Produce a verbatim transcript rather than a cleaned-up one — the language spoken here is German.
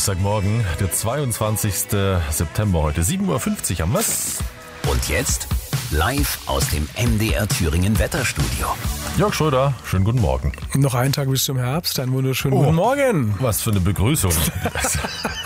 Samstagmorgen, der zweiundzwanzigster September heute, sieben Uhr fünfzig am was? Und jetzt live aus dem M D R Thüringen Wetterstudio. Jörg Schröder, schönen guten Morgen. Noch einen Tag bis zum Herbst, einen wunderschönen oh, guten Morgen. Was für eine Begrüßung.